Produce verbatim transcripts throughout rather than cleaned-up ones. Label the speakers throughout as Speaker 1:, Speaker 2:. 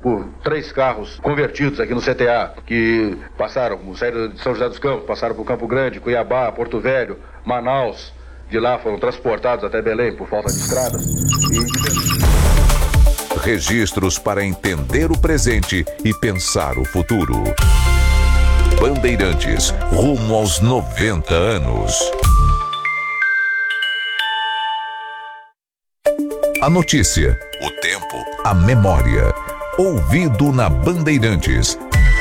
Speaker 1: por três carros convertidos aqui no C T A, que passaram, saíram de São José dos Campos, passaram por Campo Grande, Cuiabá, Porto Velho, Manaus. De lá foram transportados até Belém por falta de estradas. E...
Speaker 2: Registros para entender o presente e pensar o futuro. Bandeirantes, rumo aos noventa anos. A notícia, o tempo, a memória. Ouvido na Bandeirantes.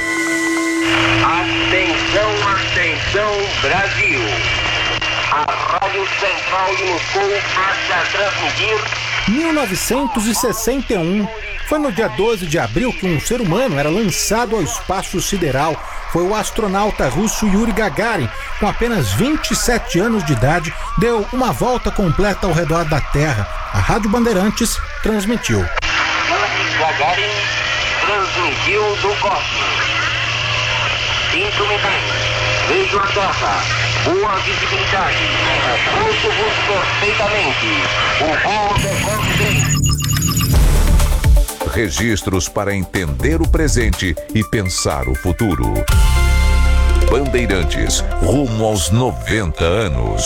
Speaker 3: Atenção, atenção, Brasil. A Rádio Central de Moscou passa a transmitir...
Speaker 4: mil novecentos e sessenta e um. Foi no dia doze de abril que um ser humano era lançado ao espaço sideral. Foi o astronauta russo Yuri Gagarin, com apenas vinte e sete anos de idade, deu uma volta completa ao redor da Terra. A Rádio Bandeirantes transmitiu.
Speaker 3: Yuri Gagarin transmitiu do cosmos. Sinto-me bem. Vejo a Terra. Boa visibilidade. Ouço-vos perfeitamente. O voo decorre bem.
Speaker 2: Registros para entender o presente e pensar o futuro. Bandeirantes, rumo aos noventa anos.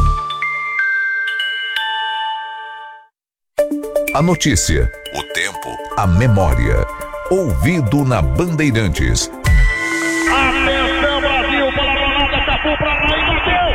Speaker 2: A notícia, o tempo, a memória. Ouvido na Bandeirantes.
Speaker 5: Atenção, Brasil, para a Ronaldo, Cafu para lá e bateu!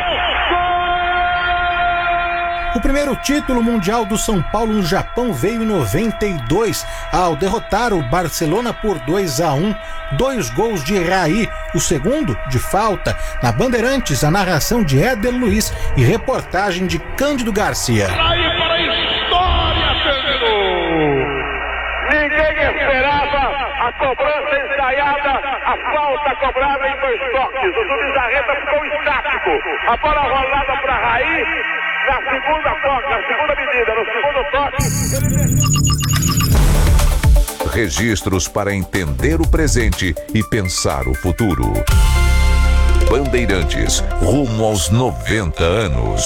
Speaker 4: O primeiro título mundial do São Paulo no Japão veio em noventa e dois, ao derrotar o Barcelona por dois a um. Dois gols de Raí, o segundo de falta. Na Bandeirantes, a narração de Éder Luiz e reportagem de Cândido Garcia.
Speaker 5: Raí para a história, terminou! Ninguém esperava a cobrança ensaiada, a falta cobrada em dois toques. O juiz da reta ficou estático. A bola rolada para Raí. Na segunda toque, na segunda medida, no segundo toque.
Speaker 2: Registros para entender o presente e pensar o futuro. Bandeirantes, rumo aos noventa anos.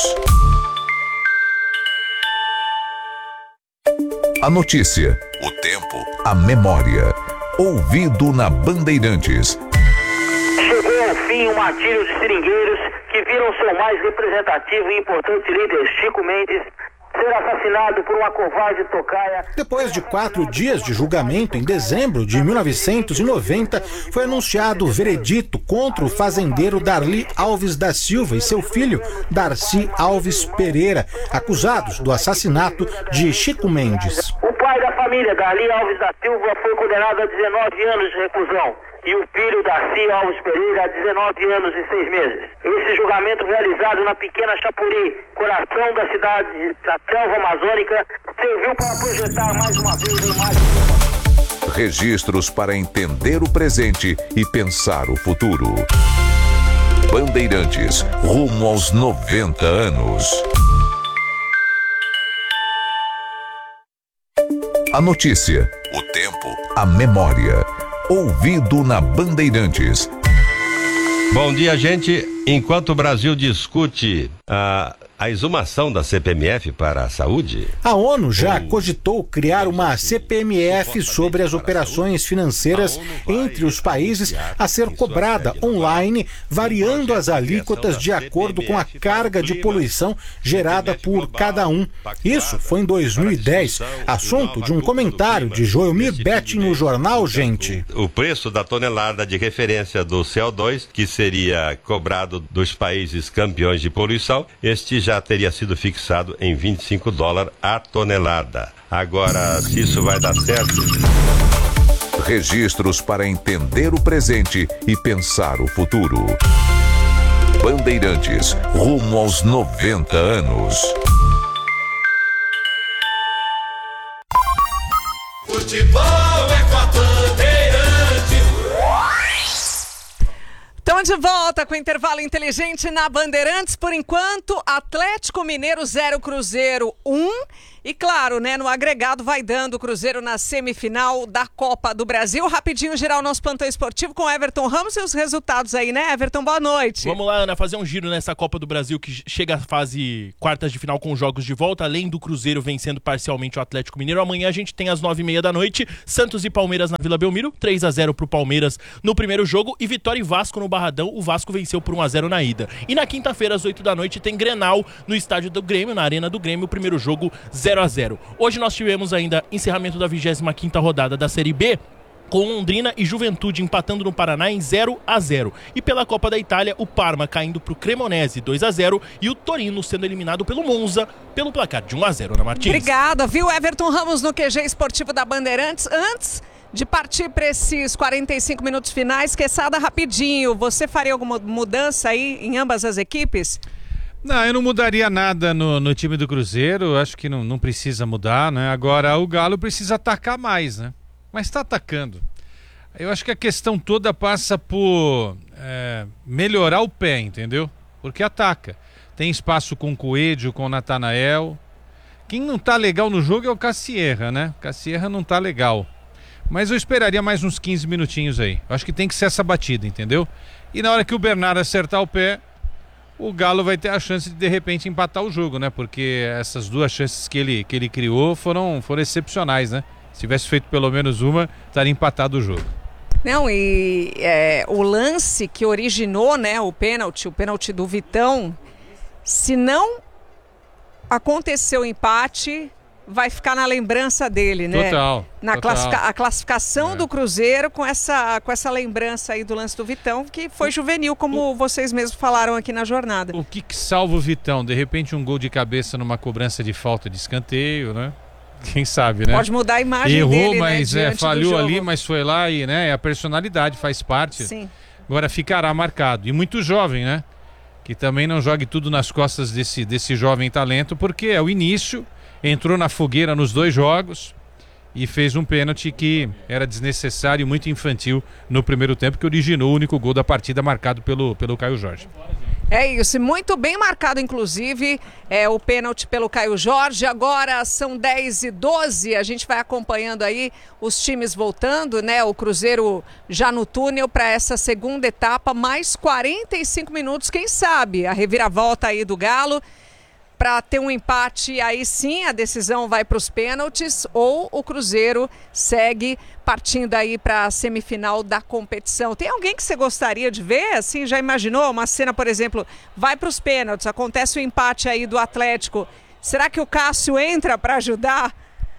Speaker 2: A notícia, o tempo, a memória. Ouvido na Bandeirantes.
Speaker 3: Chegou ao fim o martírio de seringueiros que viram seu mais representativo e importante líder, Chico Mendes, ser assassinado por uma covarde tocaia.
Speaker 4: Depois de quatro dias de julgamento, em dezembro de mil novecentos e noventa, foi anunciado o veredito contra o fazendeiro Darli Alves da Silva e seu filho, Darcy Alves Pereira, acusados do assassinato de Chico Mendes.
Speaker 3: O pai da família, Darli Alves da Silva, foi condenado a dezenove anos de reclusão. E o filho, Darcy Alves Pereira, a dezenove anos e seis meses. Esse julgamento, realizado na pequena Chapuri, coração da cidade da selva amazônica, serviu para projetar mais uma vez a imagem.
Speaker 2: Registros para entender o presente e pensar o futuro. Bandeirantes, rumo aos noventa anos. A notícia, o tempo, a memória. Ouvido na Bandeirantes.
Speaker 6: Bom dia, gente. Enquanto o Brasil discute a, a exumação da C P M F para a saúde...
Speaker 4: A ONU já cogitou criar uma C P M F sobre as operações financeiras entre os países a ser cobrada online, variando as alíquotas de acordo com a carga de poluição gerada por cada um. Isso foi em dois mil e dez, assunto de um comentário de Joelmir Betting no jornal Gente.
Speaker 6: O preço da tonelada de referência do C O dois, que seria cobrado dos países campeões de poluição, este já teria sido fixado em vinte e cinco dólares a tonelada. Agora, se isso vai dar certo...
Speaker 2: Registros para entender o presente e pensar o futuro. Bandeirantes, rumo aos noventa anos.
Speaker 7: Futebol é com a Bandeirantes.
Speaker 8: Estamos de volta com o intervalo inteligente na Bandeirantes. Por enquanto, Atlético Mineiro zero, Cruzeiro um. E claro, né, no agregado vai dando o Cruzeiro na semifinal da Copa do Brasil. Rapidinho girar o nosso plantão esportivo com Everton Ramos e os resultados aí, né, Everton? Boa noite.
Speaker 9: Vamos lá, Ana, fazer um giro nessa Copa do Brasil que chega à fase quartas de final com jogos de volta, além do Cruzeiro vencendo parcialmente o Atlético Mineiro. Amanhã a gente tem às nove e meia da noite, Santos e Palmeiras na Vila Belmiro, três a zero pro Palmeiras no primeiro jogo e Vitória e Vasco no Barradão. O Vasco venceu por um a zero na ida. E na quinta-feira, às oito da noite, tem Grenal no estádio do Grêmio, na Arena do Grêmio, o primeiro jogo zero a zero. Hoje nós tivemos ainda encerramento da vigésima quinta rodada da Série B, com Londrina e Juventude empatando no Paraná em zero a zero. E pela Copa da Itália, o Parma caindo pro Cremonese dois a zero e o Torino sendo eliminado pelo Monza pelo placar de um a zero, Ana Martins.
Speaker 8: Obrigada, viu? Everton Ramos no Q G Esportivo da Bandeirantes. Antes de partir para esses quarenta e cinco minutos finais, Quesada, rapidinho, você faria alguma mudança aí em ambas as equipes?
Speaker 10: Não, eu não mudaria nada no, no time do Cruzeiro, acho que não, não precisa mudar, né? Agora o Galo precisa atacar mais, né? Mas está atacando. Eu acho que a questão toda passa por é, melhorar o pé, entendeu? Porque ataca. Tem espaço com o Coelho, com o Natanael. Quem não tá legal no jogo é o Cassierra, né? O Cassierra não tá legal. Mas eu esperaria mais uns quinze minutinhos aí. Eu acho que tem que ser essa batida, entendeu? E na hora que o Bernardo acertar o pé, o Galo vai ter a chance de de repente empatar o jogo, né? Porque essas duas chances que ele, que ele criou foram, foram excepcionais, né? Se tivesse feito pelo menos uma, estaria empatado o jogo.
Speaker 8: Não, e é, o lance que originou, né, o pênalti, o pênalti do Vitão, se não aconteceu o empate, vai ficar na lembrança dele, né?
Speaker 10: Total.
Speaker 8: Na
Speaker 10: total.
Speaker 8: Classifica, a classificação
Speaker 10: é.
Speaker 8: do Cruzeiro com essa, com essa lembrança aí do lance do Vitão, que foi juvenil, como o... vocês mesmos falaram aqui na jornada.
Speaker 10: O que, que salva o Vitão? De repente um gol de cabeça numa cobrança de falta de escanteio, né? Quem sabe, né?
Speaker 8: Pode mudar a imagem
Speaker 10: Errou,
Speaker 8: dele,
Speaker 10: mas
Speaker 8: né?
Speaker 10: é, falhou ali, mas foi lá e, né? A personalidade faz parte.
Speaker 8: Sim.
Speaker 10: Agora ficará marcado. E muito jovem, né? Que também não jogue tudo nas costas desse, desse jovem talento, porque é o início, entrou na fogueira nos dois jogos e fez um pênalti que era desnecessário e muito infantil no primeiro tempo, que originou o único gol da partida marcado pelo, pelo Caio Jorge.
Speaker 8: É isso, muito bem marcado, inclusive, é, o pênalti pelo Caio Jorge. Agora são dez e doze, a gente vai acompanhando aí os times voltando, né? O Cruzeiro já no túnel para essa segunda etapa, mais quarenta e cinco minutos, quem sabe, a reviravolta aí do Galo, para ter um empate, aí sim a decisão vai para os pênaltis, ou o Cruzeiro segue partindo aí para a semifinal da competição. Tem alguém que você gostaria de ver? Assim, já imaginou uma cena, por exemplo, vai para os pênaltis, acontece o empate aí do Atlético. Será que o Cássio entra para ajudar?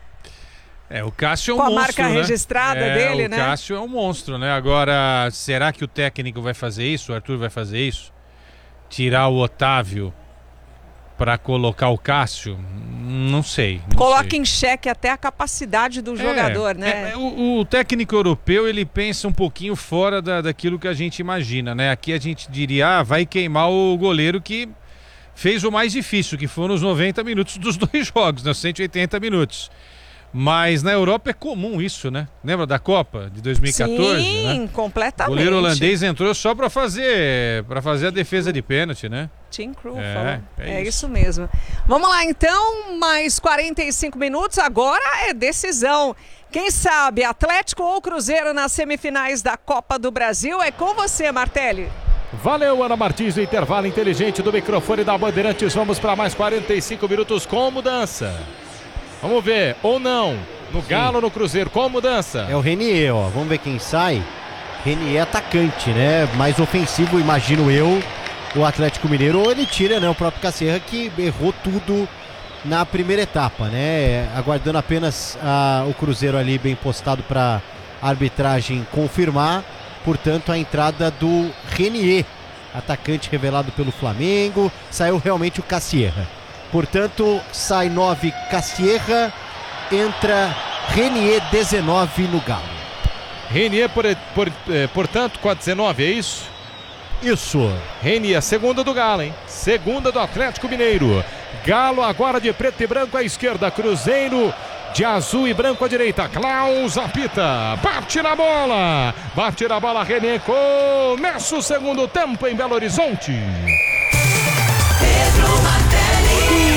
Speaker 10: É, o Cássio é um
Speaker 8: com a
Speaker 10: monstro,
Speaker 8: marca
Speaker 10: né?
Speaker 8: registrada
Speaker 10: é,
Speaker 8: dele,
Speaker 10: o
Speaker 8: né?
Speaker 10: O Cássio é um monstro, né? Agora, será que o técnico vai fazer isso? O Arthur vai fazer isso? Tirar o Otávio para colocar o Cássio? Não sei. Não
Speaker 8: Coloca
Speaker 10: sei.
Speaker 8: em xeque até a capacidade do jogador,
Speaker 10: é,
Speaker 8: né?
Speaker 10: É, o, o técnico europeu, ele pensa um pouquinho fora da, daquilo que a gente imagina, né? Aqui a gente diria, ah, vai queimar o goleiro que fez o mais difícil, que foram os noventa minutos dos dois jogos, né? cento e oitenta minutos. Mas na Europa é comum isso, né? Lembra da Copa de dois mil e catorze?
Speaker 8: Sim,
Speaker 10: né?
Speaker 8: completamente.
Speaker 10: O goleiro holandês entrou só para fazer, para fazer a defesa de pênalti, né?
Speaker 8: Tim Krul,
Speaker 10: é,
Speaker 8: falou.
Speaker 10: É,
Speaker 8: é
Speaker 10: isso.
Speaker 8: isso mesmo. Vamos lá então, mais quarenta e cinco minutos, agora é decisão. Quem sabe, Atlético ou Cruzeiro nas semifinais da Copa do Brasil? É com você, Martelli.
Speaker 11: Valeu, Ana Martins, o intervalo inteligente do microfone da Bandeirantes. Vamos para mais quarenta e cinco minutos com mudança. Vamos ver, ou não, no Sim. Galo ou no Cruzeiro, qual mudança?
Speaker 12: É o Renier, ó, vamos ver quem sai. Renier atacante, né, mais ofensivo, imagino eu, o Atlético Mineiro, ou ele tira, né, o próprio Cassierra, que errou tudo na primeira etapa, né, aguardando apenas ah, o Cruzeiro ali bem postado para a arbitragem confirmar, portanto a entrada do Renier, atacante revelado pelo Flamengo, saiu realmente o Cassierra. Portanto, sai nove Cassierra, entra Renier dezenove no Galo.
Speaker 11: Renier, por, por, portanto, com a dezenove, é isso?
Speaker 12: Isso.
Speaker 11: Renier, segunda do Galo, hein? Segunda do Atlético Mineiro. Galo agora de preto e branco à esquerda, Cruzeiro de azul e branco à direita. Klaus apita, bate na bola, bate na bola, Renier, começa o segundo tempo em Belo Horizonte.
Speaker 7: Pedro Martelli.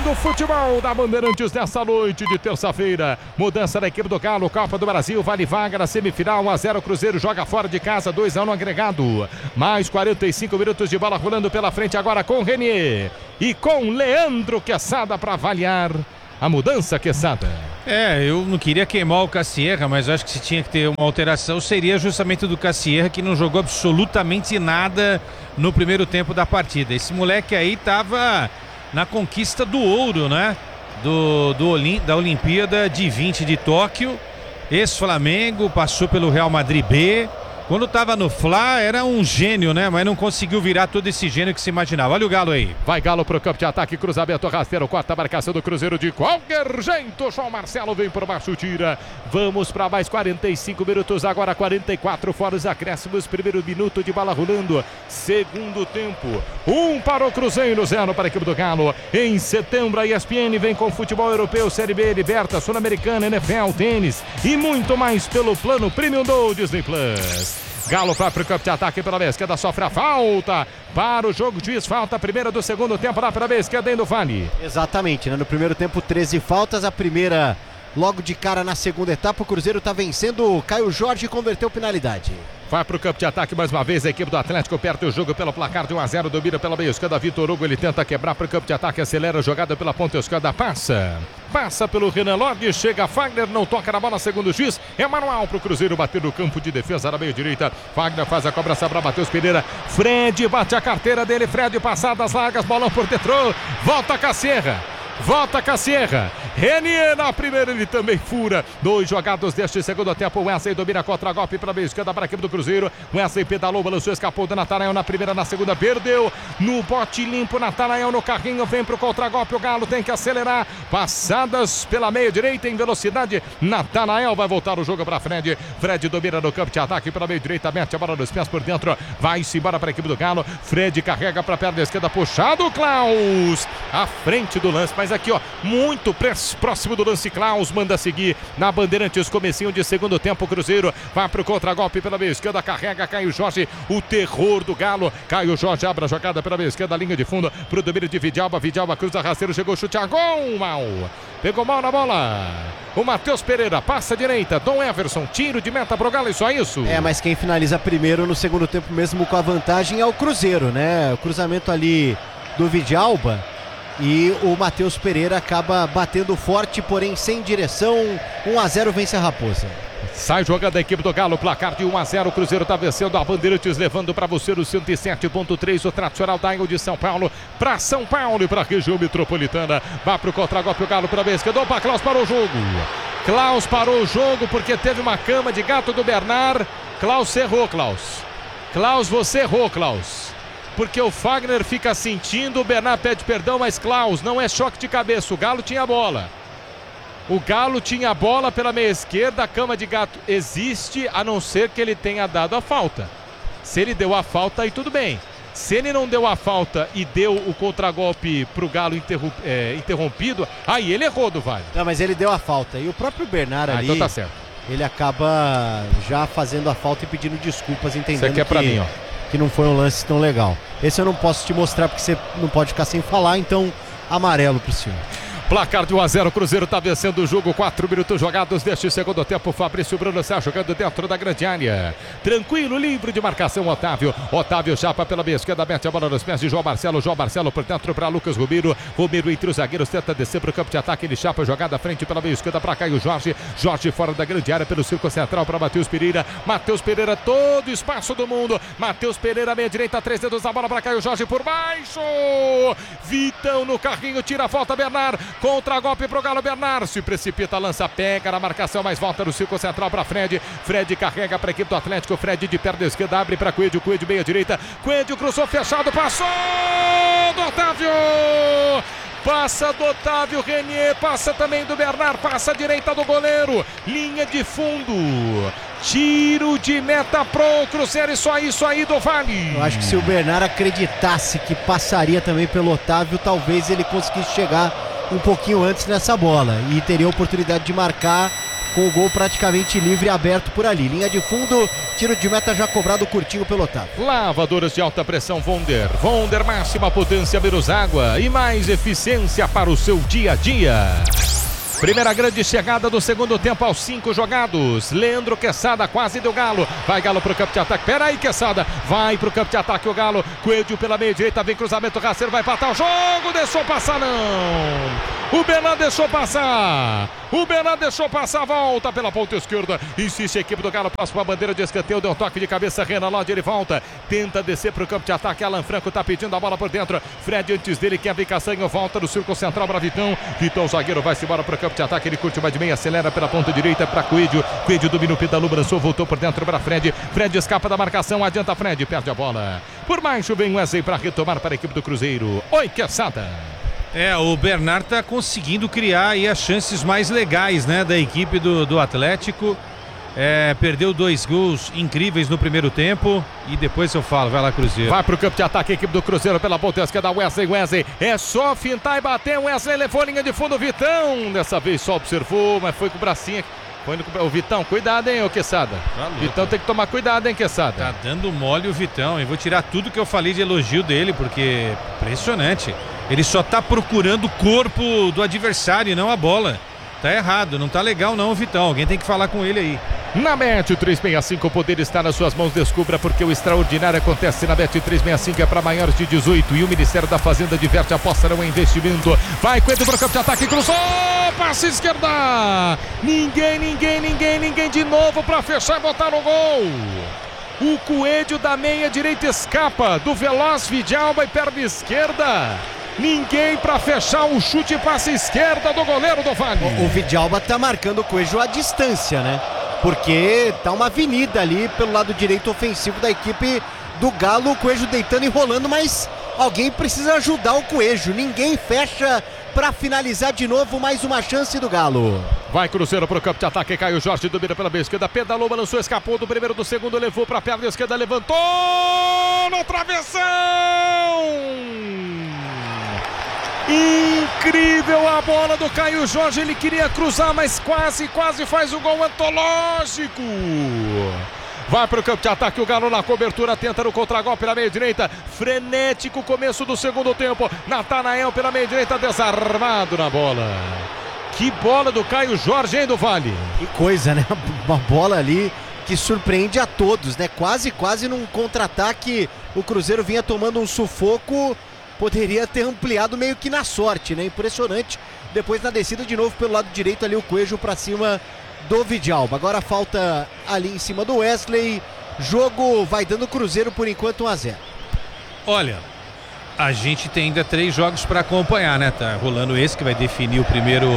Speaker 11: do futebol da Bandeirantes nessa noite de terça-feira. Mudança da equipe do Galo, Copa do Brasil, vale vaga na semifinal, um a zero, Cruzeiro joga fora de casa, dois a um no agregado. Mais quarenta e cinco minutos de bola rolando pela frente agora com Renier e com Leandro Quesada para avaliar a mudança, Quesada.
Speaker 10: É, eu não queria queimar o Cassierra, mas eu acho que se tinha que ter uma alteração seria justamente do Cassierra, que não jogou absolutamente nada no primeiro tempo da partida. Esse moleque aí tava na conquista do ouro, né? Do, do Olim, da Olimpíada de vinte de Tóquio, ex-Flamengo, passou pelo Real Madrid B. Quando tava no Fla era um gênio, né? Mas não conseguiu virar todo esse gênio que se imaginava. Olha o Galo aí.
Speaker 11: Vai Galo pro campo de ataque, cruzamento rasteiro, quarta a marcação do Cruzeiro de qualquer jeito. João Marcelo vem por baixo, tira. Vamos para mais quarenta e cinco minutos, agora quarenta e quatro fora os acréscimos. Primeiro minuto de bola rolando. Segundo tempo. Um para o Cruzeiro, zero para a equipe do Galo. Em setembro a E S P N vem com futebol europeu, Série B, Liberta, Sul-Americana, N F L, tênis e muito mais pelo plano Premium do Disney Plus. Galo vai para o campo de ataque pela meia esquerda, sofre a falta para o jogo, juiz, falta primeira do segundo tempo lá pela meia esquerda do Vale.
Speaker 12: Exatamente, né? No primeiro tempo treze faltas, a primeira logo de cara na segunda etapa, o Cruzeiro está vencendo, Caio Jorge converteu penalidade.
Speaker 11: Vai para o campo de ataque mais uma vez a equipe do Atlético, perde o jogo pelo placar de um a zero, domina pela meia esquerda, Vitor Hugo, ele tenta quebrar para o campo de ataque, acelera a jogada pela ponta esquerda, passa, passa pelo Renan Lodge, chega Fagner, não toca na bola, segundo X, é manual para o Cruzeiro bater no campo de defesa na meia direita, Fagner faz a cobrança para Matheus Pereira, Fred bate a carteira dele, Fred passadas largas, bolão por dentro, volta Cassierra. Volta Cassierra, Renier na primeira, ele também fura. Dois jogados deste segundo tempo. Wesley domina contra-golpe para a meia esquerda para a equipe do Cruzeiro. Wesley pedalou, balançou, escapou do Natanael na primeira, na segunda perdeu. No bote limpo, Natanael no carrinho, vem para o contra-golpe. O Galo tem que acelerar. Passadas pela meia direita em velocidade. Natanael vai voltar o jogo para Fred. Fred domina no campo de ataque pela meia direita, mete a bola nos pés por dentro. Vai-se embora para a equipe do Galo. Fred carrega para a perna esquerda, puxado. Klaus à frente do lance, mas aqui, ó, muito próximo do lance. Klaus manda seguir na Bandeirantes, comecinho de segundo tempo. O Cruzeiro vai pro contra-golpe pela meia esquerda, carrega Caio Jorge, o terror do Galo. Caio Jorge abre a jogada pela meia esquerda, linha de fundo pro domínio de Vidalba. Vidalba cruza rasteiro, chegou, chute a gol, mal. Pegou mal na bola. O Matheus Pereira passa à direita, Dom Everson, tiro de meta pro Galo, e só isso.
Speaker 12: É, mas quem finaliza primeiro no segundo tempo, mesmo com a vantagem, é o Cruzeiro, né? O cruzamento ali do Vidalba. E o Matheus Pereira acaba batendo forte, porém sem direção. um a zero vence a Raposa.
Speaker 11: Sai jogando a equipe do Galo, placar de um a zero. O Cruzeiro está vencendo a Bandeirantes, levando para você no cento e sete ponto três, o tradicional Dial de São Paulo, para São Paulo e para a região metropolitana. Vai para o contra-golpe o Galo para a meia esquerda. Opa, Klaus parou o jogo. Klaus parou o jogo porque teve uma cama de gato do Bernard. Klaus errou, Klaus. Klaus, você errou, Klaus. Porque o Fagner fica sentindo, o Bernard pede perdão, mas Klaus, não é choque de cabeça, o Galo tinha a bola. O Galo tinha a bola pela meia esquerda, a cama de gato existe, a não ser que ele tenha dado a falta. Se ele deu a falta, aí tudo bem. Se ele não deu a falta e deu o contragolpe pro Galo interrom é, interrompido, aí ele errou do Vale.
Speaker 12: Não, mas ele deu a falta, e o próprio Bernard
Speaker 11: ah,
Speaker 12: ali...
Speaker 11: então tá certo.
Speaker 12: Ele acaba já fazendo a falta e pedindo desculpas, entendendo
Speaker 11: Isso aqui é pra
Speaker 12: que...
Speaker 11: mim, ó.
Speaker 12: que não foi um lance tão legal. Esse eu não posso te mostrar porque você não pode ficar sem falar, então amarelo pro senhor.
Speaker 11: Placar de um a zero, o Cruzeiro está vencendo o jogo, quatro minutos jogados deste segundo tempo. Fabrício Bruno está jogando dentro da grande área. Tranquilo, livre de marcação, Otávio. Otávio chapa pela meia esquerda, mete a bola nos pés de João Marcelo. João Marcelo por dentro para Lucas Romero. Romero entre os zagueiros, tenta descer para o campo de ataque. Ele chapa a jogada à frente pela meia esquerda para Caio Jorge. Jorge fora da grande área pelo círculo central para Matheus Pereira. Matheus Pereira, todo espaço do mundo. Matheus Pereira, meia direita, três dedos da bola para Caio Jorge por baixo. Vitão no carrinho, tira a falta, Bernard. Contra-golpe pro Galo, Bernard se precipita, lança, pega na marcação, mas volta no círculo central para Fred. Fred carrega para a equipe do Atlético. Fred de perna esquerda, abre para Coelho. Coelho meia direita. Coelho cruzou, fechado, passou do Otávio. Passa do Otávio, Renier, passa também do Bernard, passa a direita do goleiro. Linha de fundo. Tiro de meta pro Cruzeiro, e só isso aí do Vale.
Speaker 12: Eu acho que se o Bernard acreditasse que passaria também pelo Otávio, talvez ele conseguisse chegar um pouquinho antes nessa bola e teria a oportunidade de marcar com o gol praticamente livre e aberto por ali. Linha de fundo, tiro de meta já cobrado curtinho pelo Otávio.
Speaker 11: Lavadoras de alta pressão Vonder. Vonder, máxima potência menos água e mais eficiência para o seu dia a dia. Primeira grande chegada do segundo tempo aos cinco jogados. Leandro Quesada quase deu Galo. Vai Galo pro campo de ataque. Pera aí, Quesada. Vai pro campo de ataque o Galo. Coelho pela meia direita. Vem cruzamento. Racer vai empatar o jogo. Deixou passar, não. O Bernardo deixou passar. O Bernardo deixou passar. Volta pela ponta esquerda. Insiste a equipe do Galo. Próxima bandeira de escanteio. Deu um toque de cabeça. Renan Lodge. Ele volta. Tenta descer pro campo de ataque. Alan Franco tá pedindo a bola por dentro. Fred antes dele. Kevin Castanho volta no círculo central para Vitão. Vitão, zagueiro, vai-se embora pro campo de ataque, ele curte mais de meia, acelera pela ponta direita para Coelho. Coelho domina o Pitalu, lançou, voltou por dentro para Fred. Fred escapa da marcação, adianta Fred, perde a bola. Por baixo vem Wesley para retomar para a equipe do Cruzeiro. Oi, Quesada.
Speaker 10: É, o Bernard tá conseguindo criar aí as chances mais legais, né, da equipe do, do Atlético. É, perdeu dois gols incríveis no primeiro tempo e depois eu falo, vai lá Cruzeiro.
Speaker 11: Vai pro campo de ataque a equipe do Cruzeiro pela ponta esquerda, Wesley, Wesley, é só fintar e bater, Wesley levou a linha de fundo, Vitão, dessa vez só observou, mas foi com o bracinho, foi no, o Vitão, cuidado hein, ô Quesada, tá Vitão tem que tomar cuidado hein, Quesada.
Speaker 10: Tá dando mole o Vitão, eu vou tirar tudo que eu falei de elogio dele, porque impressionante, ele só tá procurando o corpo do adversário e não a bola. Tá errado, não tá legal não, Vitão. Alguém tem que falar com ele aí.
Speaker 11: Na Bet trezentos e sessenta e cinco, o poder está nas suas mãos. Descubra porque o extraordinário acontece na Bet trezentos e sessenta e cinco. É para maiores de dezoito e o Ministério da Fazenda diverte, aposta no investimento. Vai, Coelho para o campo de ataque, cruzou, passe esquerda. Ninguém, ninguém, ninguém, ninguém de novo para fechar e botar no gol. O Coelho da meia direita escapa do veloz Vidalba e perna esquerda. Ninguém para fechar um chute e passe esquerda do goleiro do Vale.
Speaker 12: O, o Vidalba tá marcando o Coelho à distância, né? Porque tá uma avenida ali pelo lado direito ofensivo da equipe do Galo. O Coelho deitando e rolando, mas alguém precisa ajudar o Coelho. Ninguém fecha para finalizar de novo. Mais uma chance do Galo.
Speaker 11: Vai Cruzeiro pro campo de ataque, Caio Jorge domina pela meia esquerda, pedalou, balançou, escapou do primeiro, do segundo, levou pra perna esquerda, levantou no travessão. Incrível a bola do Caio Jorge, ele queria cruzar, mas quase, quase faz o gol antológico. Vai para o campo de ataque, o Galo na cobertura, tenta no contragolpe pela meia direita, frenético começo do segundo tempo, Natanael pela meia direita, desarmado na bola. Que bola do Caio Jorge, hein, do Vale?
Speaker 12: Que coisa, né? Uma bola ali que surpreende a todos, né? Quase, quase num contra-ataque, o Cruzeiro vinha tomando um sufoco. Poderia ter ampliado meio que na sorte, né? Impressionante. Depois na descida de novo pelo lado direito ali o Coelho pra cima do Vidalba. Agora falta ali em cima do Wesley. Jogo vai dando Cruzeiro por enquanto um a zero.
Speaker 10: Olha, a gente tem ainda três jogos para acompanhar, né? Tá rolando esse que vai definir o primeiro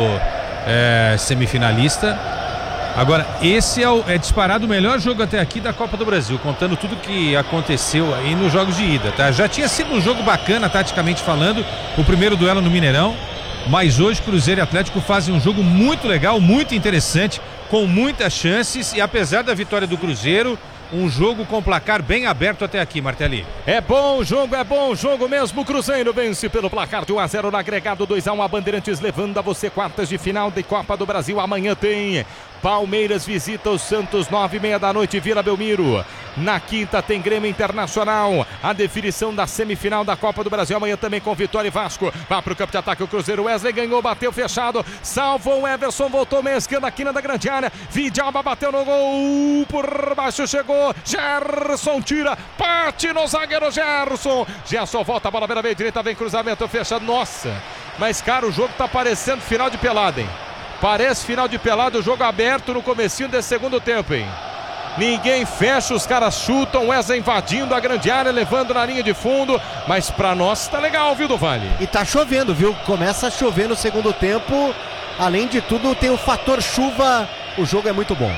Speaker 10: é, semifinalista. Agora, esse é, o, é disparado o melhor jogo até aqui da Copa do Brasil, contando tudo que aconteceu aí nos jogos de ida, tá? Já tinha sido um jogo bacana, taticamente falando, o primeiro duelo no Mineirão, mas hoje Cruzeiro e Atlético fazem um jogo muito legal, muito interessante, com muitas chances e apesar da vitória do Cruzeiro, um jogo com placar bem aberto até aqui, Martelli.
Speaker 11: É bom jogo, é bom jogo mesmo. Cruzeiro vence pelo placar de um a zero no agregado, dois a um. A Bandeirantes levando a você quartas de final de Copa do Brasil. Amanhã tem Palmeiras visita o Santos, nove e meia da noite, Vila Belmiro. Na quinta tem Grêmio Internacional, a definição da semifinal da Copa do Brasil. Amanhã também com Vitória e Vasco. Vai pro campo de ataque o Cruzeiro, Wesley ganhou, bateu fechado, salvou o Everson, voltou meia esquerda aqui na da grande área. Vidalba bateu no gol, por baixo chegou. Gerson tira, bate no zagueiro Gerson. Gerson volta, a bola pela meia direita, vem cruzamento, fecha. Nossa, mas cara, o jogo tá parecendo final de pelada, hein? Parece final de pelada, o jogo aberto no comecinho desse segundo tempo, hein? Ninguém fecha, os caras chutam, Wesley invadindo a grande área, levando na linha de fundo, mas pra nós tá legal, viu, do Vale?
Speaker 12: E tá chovendo, viu? Começa a chover no segundo tempo, além de tudo tem o fator chuva, o jogo é muito bom.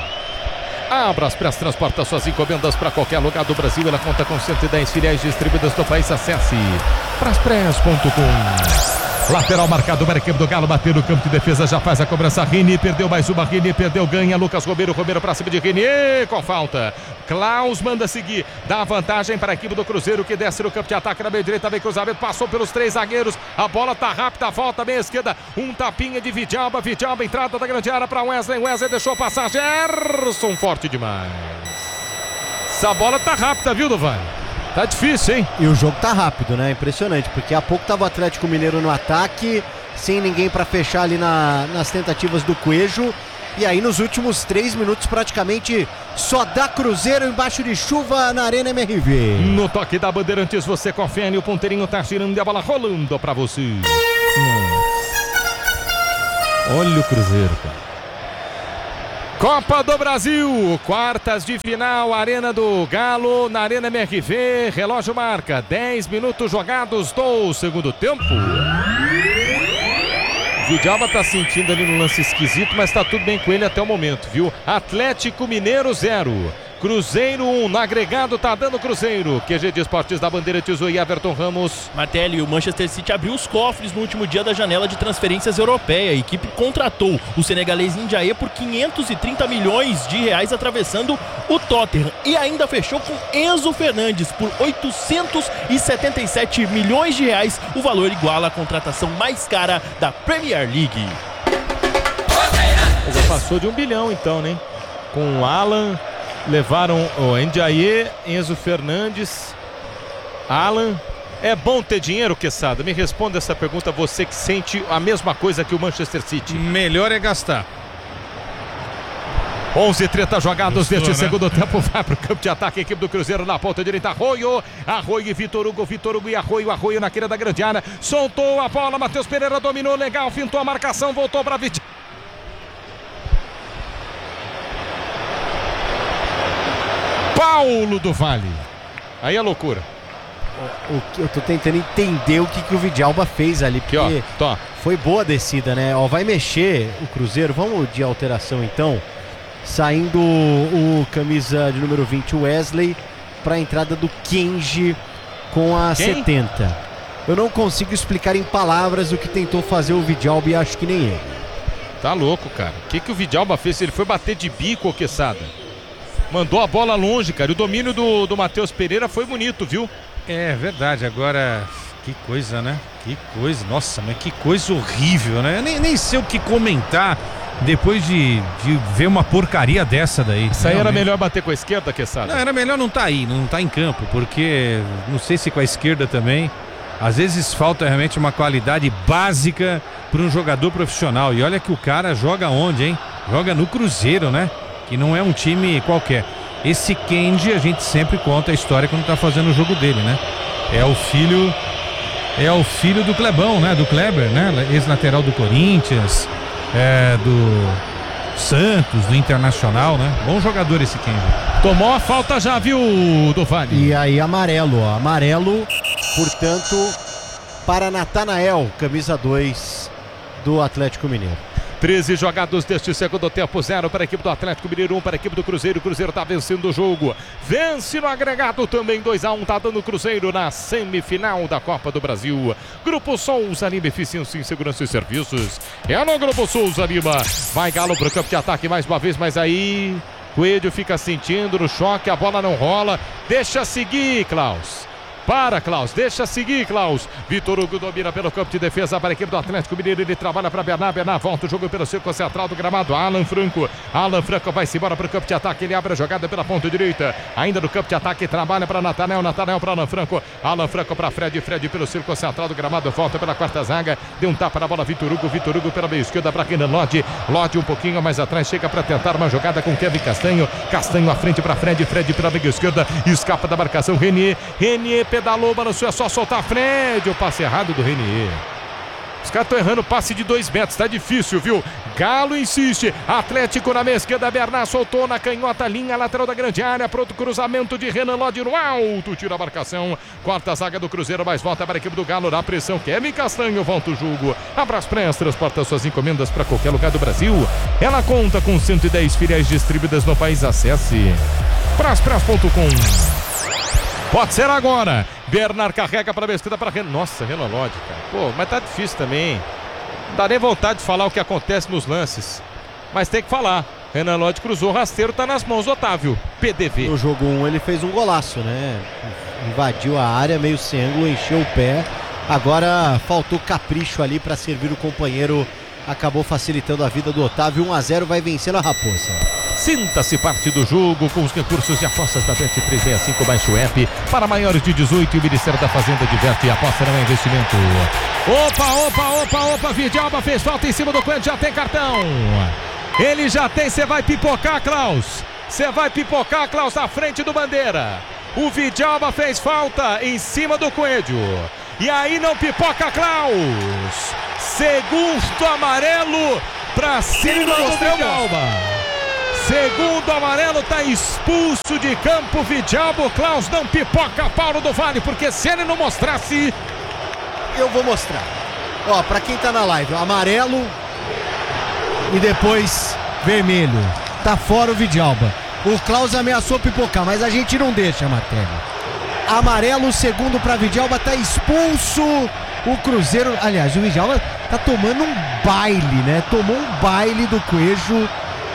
Speaker 11: A Braspress transporta suas encomendas para qualquer lugar do Brasil. Ela conta com cento e dez filiais distribuídas no país. Acesse braspress ponto com. Lateral marcado para a equipe do Galo, bateu no campo de defesa, já faz a cobrança. Renier perdeu mais uma, Renier perdeu, ganha. Lucas Romero, Romero para cima de Renier, com falta. Klaus manda seguir, dá vantagem para a equipe do Cruzeiro, que desce no campo de ataque na meia direita, vem cruzamento, passou pelos três zagueiros, a bola tá rápida, volta meia esquerda, um tapinha de Vidalba, Vidalba, entrada da grande área para Wesley, Wesley deixou passar, Gerson, forte demais. Essa bola tá rápida, viu, Duvani? Tá difícil, hein?
Speaker 12: E o jogo tá rápido, né? Impressionante, porque há pouco tava o Atlético Mineiro no ataque, sem ninguém para fechar ali na, nas tentativas do Coelho. E aí nos últimos três minutos praticamente só dá Cruzeiro embaixo de chuva na Arena M R V.
Speaker 11: No toque da Bandeirantes você confere, o ponteirinho tá girando e a bola rolando pra você.
Speaker 10: Olha o Cruzeiro, cara.
Speaker 11: Copa do Brasil, quartas de final, Arena do Galo, na Arena M R V, relógio marca dez minutos jogados do segundo tempo. Vidalba tá sentindo ali no lance esquisito, mas tá tudo bem com ele até o momento, viu? Atlético Mineiro zero, Cruzeiro um, no agregado tá dando Cruzeiro. Q G de Esportes da Bandeirantes, o Everton Ramos.
Speaker 9: Martelli, o Manchester City abriu os cofres no último dia da janela de transferências europeia. A equipe contratou o senegalês Ndiaye por quinhentos e trinta milhões de reais, atravessando o Tottenham. E ainda fechou com Enzo Fernandes por oitocentos e setenta e sete milhões de reais. O valor iguala a contratação mais cara da Premier League.
Speaker 11: Já passou de um bilhão então, né? Com o Alan... Levaram o Ndiaye, Enzo Fernandes, Alan. É bom ter dinheiro, Quesada? Me responda essa pergunta, você que sente a mesma coisa que o Manchester City.
Speaker 10: Melhor é gastar.
Speaker 11: onze e trinta jogados
Speaker 10: Gostou,
Speaker 11: neste
Speaker 10: né?
Speaker 11: segundo tempo. Vai para o campo de ataque, a equipe do Cruzeiro na ponta direita. Arroio, Arroio e Vitor Hugo, Vitor Hugo e Arroio, Arroio na queira da grande área. Soltou a bola, Matheus Pereira dominou legal, fintou a marcação, voltou para Vitor. Paulo do Vale. Aí é loucura.
Speaker 12: O, o, eu tô tentando entender o que, que o Vidalba fez ali, porque
Speaker 11: Aqui, ó,
Speaker 12: foi boa a descida, né? Ó, vai mexer o Cruzeiro, vamos de alteração então. Saindo o, o camisa de número vinte, o Wesley, para a entrada do Kenji com a
Speaker 11: Quem?
Speaker 12: setenta. Eu não consigo explicar em palavras o que tentou fazer o Vidalba e acho que nem ele.
Speaker 11: Tá louco, cara. O que, que o Vidalba fez? Ele foi bater de bico, ô Quesada. Mandou a bola longe, cara. E o domínio do, do Matheus Pereira foi bonito, viu?
Speaker 10: É verdade. Agora, que coisa, né? Que coisa. Nossa, mas que coisa horrível, né? Eu nem, nem sei o que comentar depois de, de ver uma porcaria dessa daí.
Speaker 11: Isso aí era melhor bater com a esquerda, Quesada?
Speaker 10: Não, era melhor não tá aí, não tá em campo, porque não sei se com a esquerda também. Às vezes falta realmente uma qualidade básica para um jogador profissional. E olha que o cara joga onde, hein? Joga no Cruzeiro, né? Que não é um time qualquer. Esse Kenji, a gente sempre conta a história quando tá fazendo o jogo dele, né? É o filho é o filho do Clebão, né? Do Kleber, né? Ex-lateral do Corinthians, é, do Santos, do Internacional, né? Bom jogador esse Kenji.
Speaker 11: Tomou a falta já, viu, do Vale?
Speaker 12: E aí amarelo, ó. Amarelo, portanto, para Natanael, camisa dois do Atlético Mineiro.
Speaker 11: treze jogados deste segundo tempo, zero para a equipe do Atlético Mineiro, um para a equipe do Cruzeiro. O Cruzeiro tá vencendo o jogo. Vence no agregado também, dois a um, tá dando o Cruzeiro na semifinal da Copa do Brasil. Grupo Souza Lima, eficiência em segurança e serviços. É no Grupo Souza Lima. Vai Galo pro campo de ataque mais uma vez, mas aí Coelho fica sentindo no choque, a bola não rola. Deixa seguir, Klaus. Para, Klaus, deixa seguir, Klaus. Vitor Hugo domina pelo campo de defesa para a equipe do Atlético Mineiro. Ele trabalha para Bernard. Bernard volta o jogo pelo círculo central do gramado. Alan Franco. Alan Franco vai-se embora para o campo de ataque. Ele abre a jogada pela ponta direita. Ainda no campo de ataque, trabalha para Natanael. Natanael para Alan Franco. Alan Franco para Fred. Fred pelo círculo central do gramado. Volta pela quarta zaga. Deu um tapa na bola. Vitor Hugo. Vitor Hugo pela meia esquerda para Renan Lodge. Lodge um pouquinho mais atrás. Chega para tentar uma jogada com Kevin Castanho. Castanho à frente para Fred. Fred pela meia esquerda. Escapa da marcação. Renier. Renier pedalou, balançou. É só soltar Fred, o passe errado do Renier. Os caras estão errando passe de dois metros, tá difícil, viu? Galo insiste, Atlético na meia esquerda, Bernard soltou na canhota, linha lateral da grande área, pronto cruzamento de Renan Lodge no alto, tira a marcação, quarta zaga do Cruzeiro, mas volta para a equipe do Galo, na pressão, Kevin Castanho, volta o jogo, Abras Press, transporta suas encomendas para qualquer lugar do Brasil, ela conta com cento e dez filiais distribuídas no país, acesse braspress ponto com. Pode ser agora. Bernard carrega para a esquerda para Renan. Nossa, Renan Lodge, cara. Pô, mas tá difícil também. Não dá nem vontade de falar o que acontece nos lances. Mas tem que falar. Renan Lodge cruzou, rasteiro, tá nas mãos do Otávio. P D V.
Speaker 12: No jogo um ele fez um golaço, né? Invadiu a área, meio sem ângulo, encheu o pé. Agora faltou capricho ali para servir o companheiro. Acabou facilitando a vida do Otávio. um a zero, vai vencendo a Raposa.
Speaker 11: Sinta-se parte do jogo com os recursos e apostas da Bet trezentos e sessenta e cinco. Baixe o app. Para maiores de dezoito, e o Ministério da Fazenda diverte e aposta não é investimento. Opa, opa, opa, opa. Vidalba fez falta em cima do Coelho, já tem cartão. Ele já tem, você vai pipocar, Klaus. Você vai pipocar, Klaus, na frente do Bandeira. O Vidalba fez falta em cima do Coelho. E aí não pipoca, Klaus. Segundo amarelo para cima do Vidalba. Segundo amarelo, tá expulso de campo Vidalba. Klaus não pipoca, Paulo do Vale, porque se ele não mostrasse...
Speaker 12: Eu vou mostrar. Ó, pra quem tá na live, amarelo e depois vermelho. Tá fora o Vidalba. O Klaus ameaçou pipocar, mas a gente não deixa, Martelli. Amarelo, segundo pra Vidalba, tá expulso o Cruzeiro. Aliás, o Vidalba tá tomando um baile, né? Tomou um baile do Coelho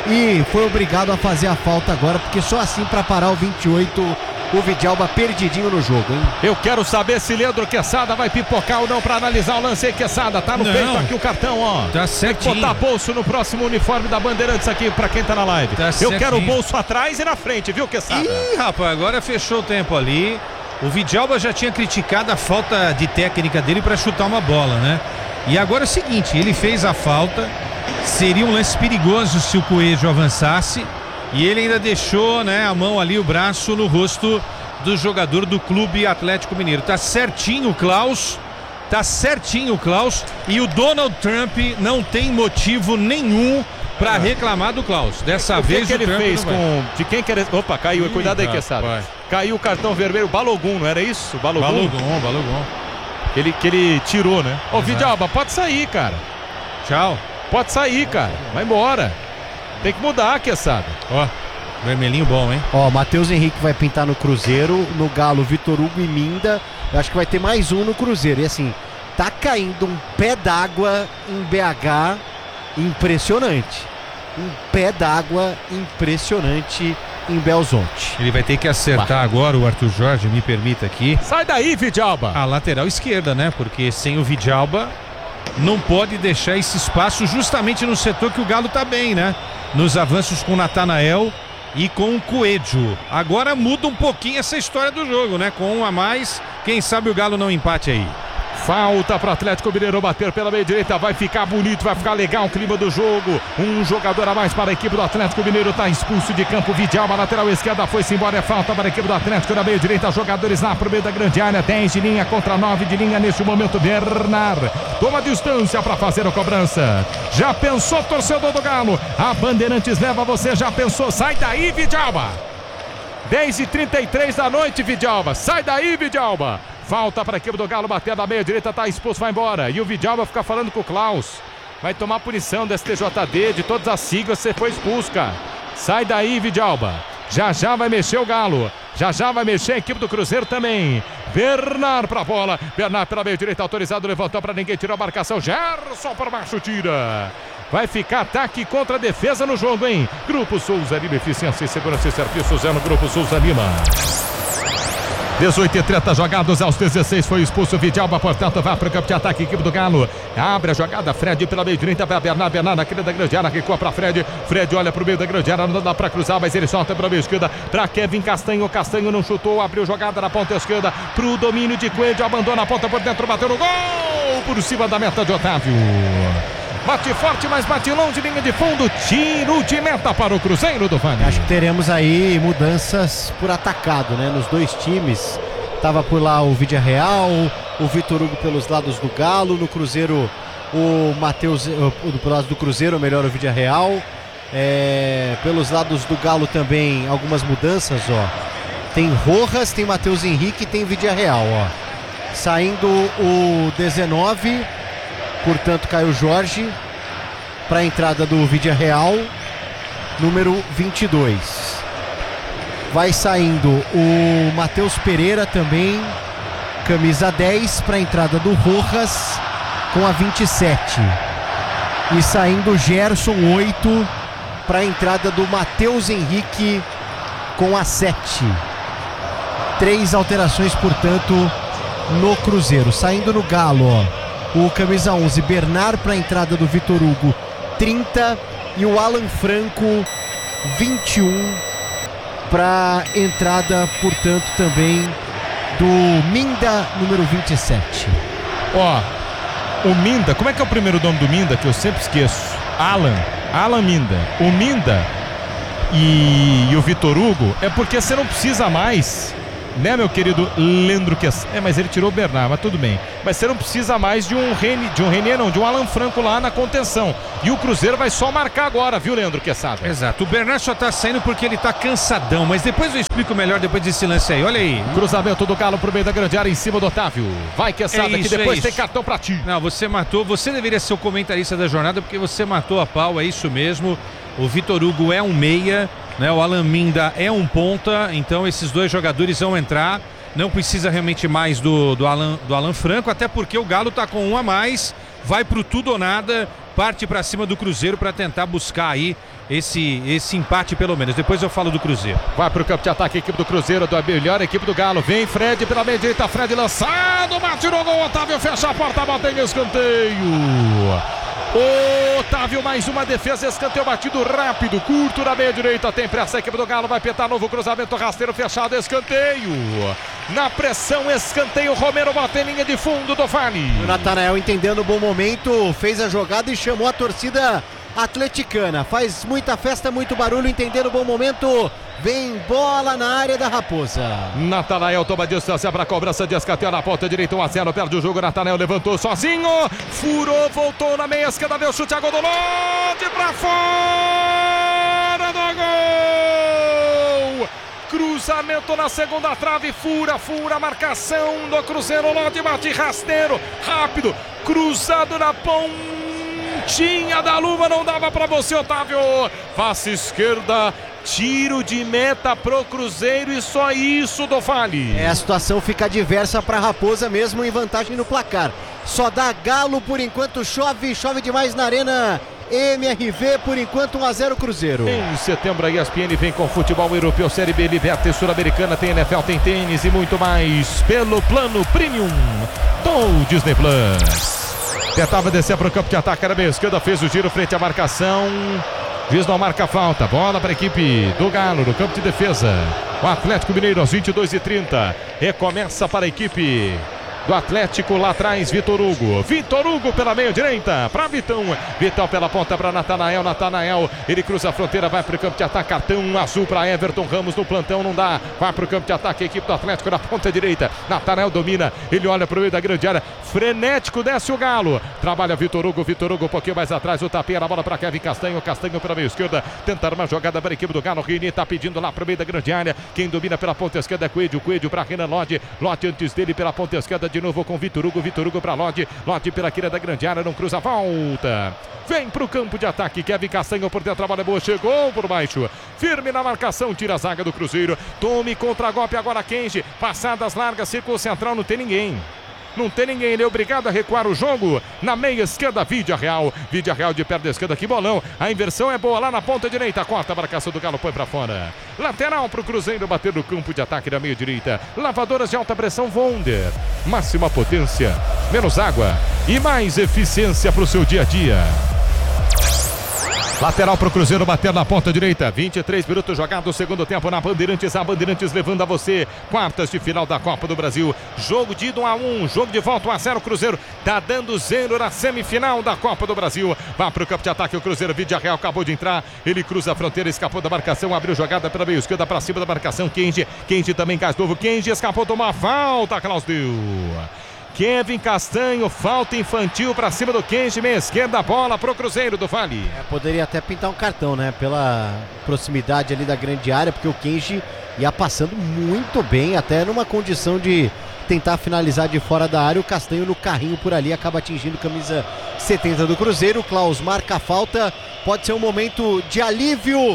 Speaker 12: e foi obrigado a fazer a falta agora, porque só assim pra parar o vinte e oito, o Vidalba perdidinho no jogo, hein?
Speaker 11: Eu quero saber se Leandro Quesada vai pipocar ou não pra analisar o lance aí, Quesada. Tá no
Speaker 10: Não.
Speaker 11: peito aqui o cartão, ó.
Speaker 10: Tá certinho.
Speaker 11: Tem que botar bolso no próximo uniforme da Bandeirantes aqui pra quem tá na live.
Speaker 10: Tá
Speaker 11: Eu
Speaker 10: certinho.
Speaker 11: quero o bolso atrás e na frente, viu, Quesada?
Speaker 10: Ih, rapaz, agora fechou o tempo ali. O Vidalba já tinha criticado a falta de técnica dele para chutar uma bola, né? E agora é o seguinte, ele fez a falta, seria um lance perigoso se o Coelho avançasse, e ele ainda deixou, né, a mão ali, o braço no rosto do jogador do Clube Atlético Mineiro. Tá certinho o Klaus, tá certinho o Klaus, e o Donald Trump não tem motivo nenhum pra reclamar do Klaus. Dessa
Speaker 11: O que
Speaker 10: vez
Speaker 11: que
Speaker 10: o
Speaker 11: ele
Speaker 10: Trump
Speaker 11: fez
Speaker 10: não vai.
Speaker 11: com... De quem que era... Opa, caiu.
Speaker 10: Ih,
Speaker 11: Cuidado aí,
Speaker 10: rapaz.
Speaker 11: Quesada. Caiu o cartão vermelho. Balogun, não era isso? Balogun?
Speaker 10: Balogun, Balogun.
Speaker 11: Ele, que ele tirou, né? Ô,
Speaker 10: Exato.
Speaker 11: Vidalba, pode sair, cara.
Speaker 10: Tchau.
Speaker 11: Pode sair, cara. Vai embora. Tem que mudar, Quesada.
Speaker 10: Ó, vermelhinho bom, hein?
Speaker 12: Ó, Matheus Henrique vai pintar no Cruzeiro, no Galo, Vitor Hugo e Minda. Eu acho que vai ter mais um no Cruzeiro. E assim, tá caindo um pé d'água em B H impressionante. Um pé d'água impressionante em Belzonte.
Speaker 10: Ele vai ter que acertar agora o Arthur Jorge, me permita aqui.
Speaker 11: Sai daí, Vidalba.
Speaker 10: A lateral esquerda, né? Porque sem o Vidalba não pode deixar esse espaço justamente no setor que o Galo tá bem, né? Nos avanços com o Natanael e com o Coelho. Agora muda um pouquinho essa história do jogo, né? Com um a mais, quem sabe o Galo não empate aí.
Speaker 11: Falta para o Atlético Mineiro bater pela meia direita. Vai ficar bonito, vai ficar legal o clima do jogo. Um jogador a mais para a equipe do Atlético Mineiro. Está expulso de campo. Vidalba, lateral esquerda, foi-se embora. É falta para a equipe do Atlético na meia direita. Jogadores lá para o meio da grande área. dez de linha contra nove de linha neste momento. Bernard toma distância para fazer a cobrança. Já pensou, torcedor do Galo? A Bandeirantes leva você. Já pensou? Sai daí, Vidalba. dez e trinta e três da noite, Vidalba. Sai daí, Vidalba. Falta para a equipe do Galo bater na meia direita, tá expulso, vai embora. E o Vidalba fica falando com o Klaus. Vai tomar punição do S T J D, de todas as siglas, você foi expulso, cara. Sai daí, Vidalba. Já já vai mexer o Galo. Já já vai mexer a equipe do Cruzeiro também. Bernard pra bola. Bernard pela meia direita, autorizado, levantou para ninguém, tirou a marcação. Gerson para baixo, tira. Vai ficar ataque contra defesa no jogo, hein? Grupo Souza Lima, eficiência e segurança e serviços é no Grupo Souza Lima. dezoito e trinta jogados aos dezesseis, foi expulso o Vidalba, portanto vai para o campo de ataque, equipe do Galo. Abre a jogada, Fred pela meia direita, vai Bernard, Bernard naquele da grande área, recua para Fred. Fred olha para o meio da grande área, não dá para cruzar, mas ele solta pela meia esquerda para Kevin Castanho. Castanho não chutou, abriu jogada na ponta esquerda para o domínio de Coelho, abandona a ponta por dentro, bateu no gol, por cima da meta de Otávio. Bate forte, mas bate longe, linha de fundo, tiro de meta para o Cruzeiro do Vale.
Speaker 12: Acho que teremos aí mudanças por atacado, né? Nos dois times. Tava por lá o Vídea Real, o Vitor Hugo pelos lados do Galo. No Cruzeiro, o Matheus, do lado do Cruzeiro, melhor o Vídea Real. É, pelos lados do Galo também algumas mudanças, ó. Tem Rojas, tem Matheus Henrique, tem Vídea Real, ó. Saindo o dezenove, portanto Caio Jorge, para a entrada do Vídea Real, número vinte e dois. Vai saindo o Matheus Pereira também, camisa dez, para a entrada do Rojas com a vinte e sete. E saindo o Gerson, oito, para a entrada do Matheus Henrique com a sete. Três alterações, portanto, no Cruzeiro. Saindo no Galo, ó, o camisa onze, Bernard, para a entrada do Vitor Hugo, trinta. E o Alan Franco, vinte e um, para entrada, portanto, também do Minda, número vinte e sete.
Speaker 11: Ó, o Minda, como é que é o primeiro nome do Minda, que eu sempre esqueço? Alan, Alan Minda. O Minda e, e o Vitor Hugo é porque você não precisa mais, né, meu querido Leandro Quesada? É, mas ele tirou o Bernard, mas tudo bem. Mas você não precisa mais de um Renier, de um Renier não, de um Alan Franco lá na contenção. E o Cruzeiro vai só marcar agora, viu, Leandro Quesada?
Speaker 10: Exato, o Bernard só tá saindo porque ele tá cansadão, mas depois eu explico melhor depois desse lance aí, olha aí.
Speaker 11: Cruzamento do Galo pro meio da grande área em cima do Otávio. Vai, Quesada, é isso, que depois
Speaker 10: é
Speaker 11: tem cartão pra ti.
Speaker 10: Não, você matou, você deveria ser o comentarista da jornada porque você matou a pau, é isso mesmo. O Vitor Hugo é um meia, né? O Alan Minda é um ponta, então esses dois jogadores vão entrar. Não precisa realmente mais do, do, Alan, do Alan Franco, até porque o Galo tá com um a mais, vai pro tudo ou nada, parte para cima do Cruzeiro para tentar buscar aí esse, esse empate pelo menos. Depois eu falo do Cruzeiro.
Speaker 11: Vai pro campo de ataque a equipe do Cruzeiro, da melhor equipe do Galo. Vem Fred pela meia direita, Fred lançado, bate no gol, Otávio fecha a porta, bota em escanteio. Otávio, mais uma defesa, escanteio batido rápido, curto na meia direita, tem pressa a equipe do Galo, vai petar novo cruzamento, rasteiro fechado, escanteio. Na pressão, escanteio, Romero bate em linha de fundo do Vale.
Speaker 12: O Natanael, entendendo o bom momento, fez a jogada e chamou a torcida atleticana. Faz muita festa, muito barulho, entendendo o bom momento. Vem bola na área da Raposa.
Speaker 11: Natanael toma distância para a cobrança de escanteio na ponta direita, um a zero, perde o jogo. Natanael levantou sozinho, furou, voltou na meia esquerda, deu chute a gol do Lodi para fora do gol. Cruzamento na segunda trave, fura, fura a marcação do Cruzeiro. Lodi bate rasteiro, rápido, cruzado na pontinha da luva, não dava para você, Otávio. Face esquerda, tiro de meta pro Cruzeiro e só isso do Vale.
Speaker 12: É, a situação fica diversa pra Raposa mesmo em vantagem no placar. Só dá Galo por enquanto, chove, chove demais na Arena M R V, por enquanto um a zero Cruzeiro.
Speaker 11: Em setembro a E S P N vem com futebol europeu, Série B, Liberta e Sul-Americana, tem N F L, tem tênis e muito mais pelo plano Premium do Disney Plus. Tentava descer para o campo de ataque, era meia esquerda, fez o giro frente à marcação. Juiz não marca falta, bola para a equipe do Galo no campo de defesa. O Atlético Mineiro aos vinte e dois e trinta. Recomeça para a equipe do Atlético lá atrás, Vitor Hugo. Vitor Hugo pela meia direita para Vitão. Vitão pela ponta para Natanael. Natanael, ele cruza a fronteira, vai para o campo de ataque. Cartão azul para Everton Ramos no plantão, não dá. Vai para o campo de ataque a equipe do Atlético na ponta direita. Natanael domina, ele olha para o meio da grande área. Frenético, desce o Galo. Trabalha Vitor Hugo, Vitor Hugo um pouquinho mais atrás. O tapinha na bola para Kevin Castanho. Castanho pela meia esquerda. Tentar uma jogada para a equipe do Galo. Rini está pedindo lá para o meio da grande área. Quem domina pela ponta esquerda é Coelho. Coelho para Renan Lodi. Lodi antes dele pela ponta esquerda de novo com Vitor Hugo. Vitor Hugo para Lodi. Lodi pela queira da grande área. Não cruza, volta. Vem para o campo de ataque. Kevin Castanho por dentro. A bola é boa. Chegou por baixo. Firme na marcação. Tira a zaga do Cruzeiro. Tome contra-golpe agora Kenji. Passadas largas. Círculo central. Não tem ninguém. Não tem ninguém, ele é obrigado a recuar o jogo na meia esquerda, Vídea Real, Vídea Real de perna esquerda, que bolão, a inversão é boa lá na ponta direita, corta a marcação do Galo, põe pra fora, lateral pro Cruzeiro bater no campo de ataque da meia direita, lavadoras de alta pressão Wonder, máxima potência, menos água e mais eficiência pro seu dia a dia. Lateral pro Cruzeiro bater na ponta direita. vinte e três minutos jogado o segundo tempo na Bandeirantes. A Bandeirantes levando a você. Quartas de final da Copa do Brasil. Jogo de ida um a um. Jogo de volta um a zero. Cruzeiro tá dando zero na semifinal da Copa do Brasil. Vai pro campo de ataque o Cruzeiro. Vídea Real acabou de entrar. Ele cruza a fronteira, escapou da marcação. Abriu jogada pela meia esquerda para cima da marcação. Kenji. Kenji também gás novo. Kenji escapou de uma falta. Klaus deu. Kevin Castanho, falta infantil para cima do Kenji, meia esquerda, bola pro Cruzeiro do Vale.
Speaker 12: É, poderia até pintar um cartão, né? Pela proximidade ali da grande área, porque o Kenji ia passando muito bem, até numa condição de tentar finalizar de fora da área. O Castanho no carrinho por ali acaba atingindo camisa setenta do Cruzeiro. Klaus marca a falta, pode ser um momento de alívio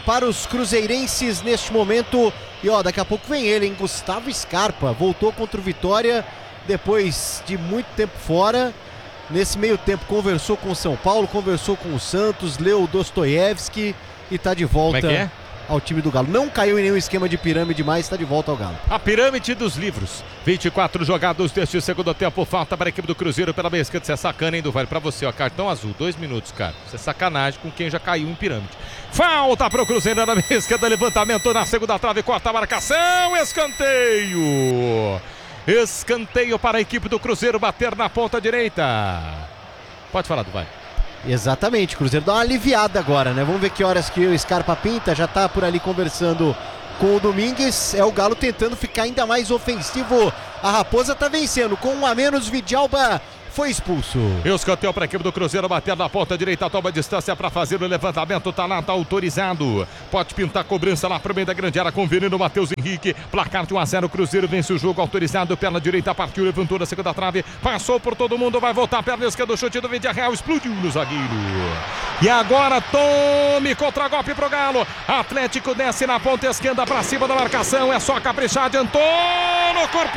Speaker 12: para os cruzeirenses neste momento. E ó, daqui a pouco vem ele, hein? Gustavo Scarpa voltou contra o Vitória depois de muito tempo fora. Nesse meio tempo conversou com o São Paulo, conversou com o Santos, leu o Dostoiévski e tá de volta.
Speaker 11: Como é que é?
Speaker 12: Ao time do Galo. Não caiu em nenhum esquema de pirâmide mais, está de volta ao Galo.
Speaker 11: A pirâmide dos livros. vinte e quatro jogados deste segundo tempo. Falta para a equipe do Cruzeiro pela meia esquerda. Você é sacana, hein, Duval? Para você, ó. Cartão azul. Dois minutos, cara. Isso é sacanagem com quem já caiu em pirâmide. Falta para o Cruzeiro na meia esquerda. Levantamento na segunda trave. Corta a marcação. Escanteio. Escanteio para a equipe do Cruzeiro bater na ponta direita. Pode falar, Duval.
Speaker 12: Exatamente, o Cruzeiro dá uma aliviada agora, né? Vamos ver que horas que o Scarpa pinta, já tá por ali conversando com o Domingues. É o Galo tentando ficar ainda mais ofensivo. A Raposa tá vencendo, com um a menos, Vidalba foi expulso.
Speaker 11: E o escanteio para a equipe do Cruzeiro bater na ponta direita, toma distância para fazer o levantamento, tá lá, tá autorizado. Pode pintar a cobrança lá pro meio da grande área com o Veneno, Matheus Henrique. Placar de um a zero, Cruzeiro vence o jogo, autorizado, perna direita, partiu, levantou na segunda trave, passou por todo mundo, vai voltar, perna esquerda, o chute do Villarreal, explodiu no zagueiro. E agora tome contra-golpe pro Galo. Atlético desce na ponta esquerda para cima da marcação, é só caprichar, adiantou no corpo.